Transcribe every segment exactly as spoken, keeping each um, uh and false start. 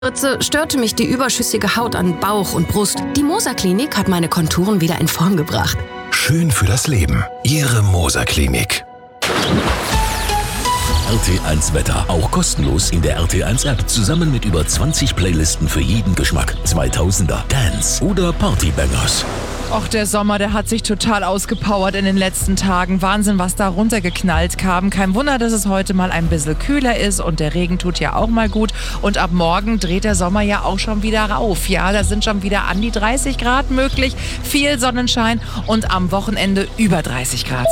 Ritze störte mich die überschüssige Haut an Bauch und Brust. Die Moser Klinik hat meine Konturen wieder in Form gebracht. Schön für das Leben. Ihre Moser Klinik. R T eins Wetter, auch kostenlos in der R T eins App, zusammen mit über zwanzig Playlisten für jeden Geschmack. zweitausender, Dance oder Partybangers. Och, der Sommer, der hat sich total ausgepowert in den letzten Tagen. Wahnsinn, was da runtergeknallt kam. Kein Wunder, dass es heute mal ein bisschen kühler ist und der Regen tut ja auch mal gut. Und ab morgen dreht der Sommer ja auch schon wieder rauf. Ja, da sind schon wieder an die dreißig Grad möglich, viel Sonnenschein und am Wochenende über dreißig Grad.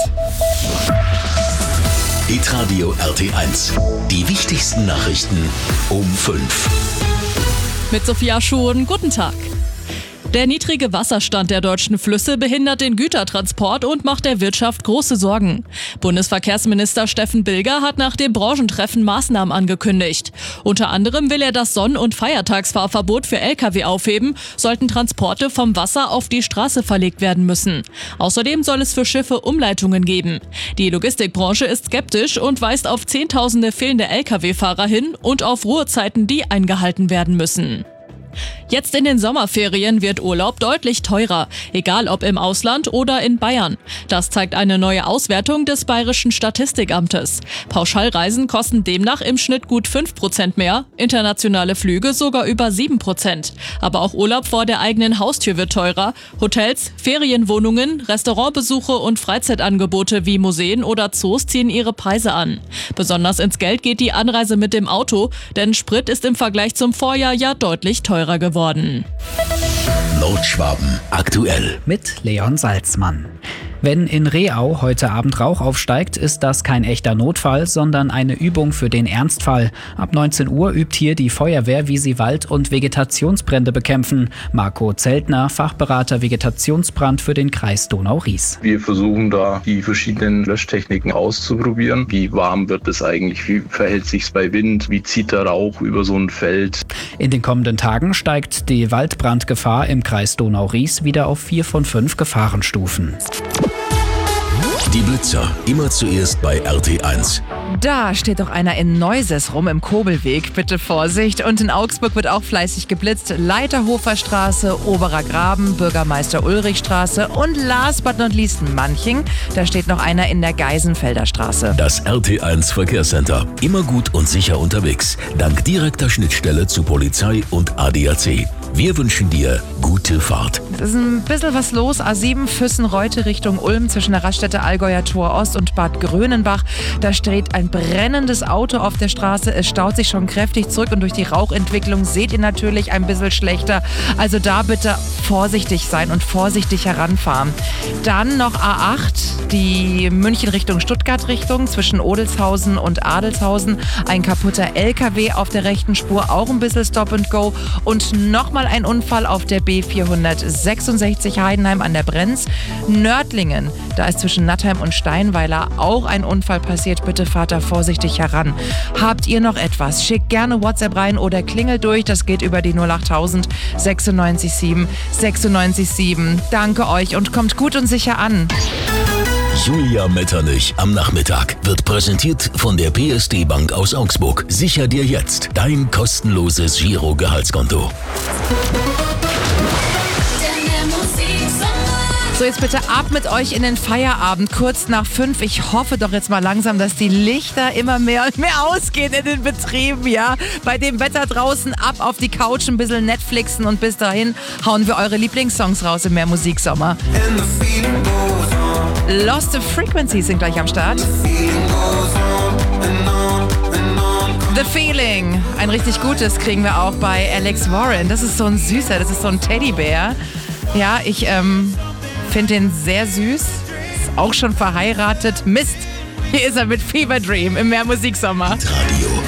Hitradio R T eins. Die wichtigsten Nachrichten um fünf. Mit Sophia Schon, guten Tag. Der niedrige Wasserstand der deutschen Flüsse behindert den Gütertransport und macht der Wirtschaft große Sorgen. Bundesverkehrsminister Steffen Bilger hat nach dem Branchentreffen Maßnahmen angekündigt. Unter anderem will er das Sonn- und Feiertagsfahrverbot für L K W aufheben, sollten Transporte vom Wasser auf die Straße verlegt werden müssen. Außerdem soll es für Schiffe Umleitungen geben. Die Logistikbranche ist skeptisch und weist auf Zehntausende fehlende L K W-Fahrer hin und auf Ruhezeiten, die eingehalten werden müssen. Jetzt in den Sommerferien wird Urlaub deutlich teurer, egal ob im Ausland oder in Bayern. Das zeigt eine neue Auswertung des Bayerischen Statistikamtes. Pauschalreisen kosten demnach im Schnitt gut fünf Prozent mehr, internationale Flüge sogar über sieben Prozent. Aber auch Urlaub vor der eigenen Haustür wird teurer. Hotels, Ferienwohnungen, Restaurantbesuche und Freizeitangebote wie Museen oder Zoos ziehen ihre Preise an. Besonders ins Geld geht die Anreise mit dem Auto, denn Sprit ist im Vergleich zum Vorjahr ja deutlich teurer geworden. Nordschwaben aktuell mit Leon Salzmann. Wenn in Reau heute Abend Rauch aufsteigt, ist das kein echter Notfall, sondern eine Übung für den Ernstfall. Ab neunzehn Uhr übt hier die Feuerwehr, wie sie Wald- und Vegetationsbrände bekämpfen. Marco Zeltner, Fachberater Vegetationsbrand für den Kreis Donau-Ries. Wir versuchen da die verschiedenen Löschtechniken auszuprobieren. Wie warm wird es eigentlich? Wie verhält sich's bei Wind? Wie zieht der Rauch über so ein Feld? In den kommenden Tagen steigt die Waldbrandgefahr im Kreis Donau-Ries wieder auf vier von fünf Gefahrenstufen. Die Blitzer, immer zuerst bei R T eins. Da steht doch einer in Neuses rum im Kobelweg. Bitte Vorsicht. Und in Augsburg wird auch fleißig geblitzt. Leiterhofer Straße, Oberer Graben, Bürgermeister Ulrich Straße und last but not least Manching. Da steht noch einer in der Geisenfelder Straße. Das R T eins Verkehrscenter. Immer gut und sicher unterwegs. Dank direkter Schnittstelle zu Polizei und A D A C. Wir wünschen dir gute Fahrt. Es ist ein bisschen was los. A sieben Füssen-Reute Richtung Ulm zwischen der Raststätte Allgäuer Tor Ost und Bad Grönenbach. Da steht ein brennendes Auto auf der Straße. Es staut sich schon kräftig zurück und durch die Rauchentwicklung seht ihr natürlich ein bisschen schlechter. Also da bitte vorsichtig sein und vorsichtig heranfahren. Dann noch A acht, die München Richtung Stuttgart Richtung zwischen Odelshausen und Adelshausen. Ein kaputter L K W auf der rechten Spur, auch ein bisschen Stop and Go. Und nochmal ein Unfall auf der B vierhundertsechsundsechzig Heidenheim an der Brenz. Nördlingen, da ist zwischen Nattheim und Steinweiler auch ein Unfall passiert. Bitte fahrt da vorsichtig heran. Habt ihr noch etwas? Schickt gerne WhatsApp rein oder klingelt durch. Das geht über die null achttausend sechsundneunzig sieben sechsundneunzig sieben. Danke euch und kommt gut und sicher an. Julia Metternich am Nachmittag wird präsentiert von der P S D Bank aus Augsburg. Sicher dir jetzt dein kostenloses Giro-Gehaltskonto. So, jetzt bitte ab mit euch in den Feierabend, kurz nach fünf. Ich hoffe doch jetzt mal langsam, dass die Lichter immer mehr und mehr ausgehen in den Betrieben, ja. Bei dem Wetter draußen ab auf die Couch, ein bisschen Netflixen und bis dahin hauen wir eure Lieblingssongs raus im Mehrmusiksommer. Lost Frequencies sind gleich am Start. The Feeling, ein richtig gutes kriegen wir auch bei Alex Warren. Das ist so ein süßer, das ist so ein Teddybär. Ja, ich ähm, finde den sehr süß. Ist auch schon verheiratet. Mist, hier ist er mit Fever Dream im Mehrmusiksommer. Radio.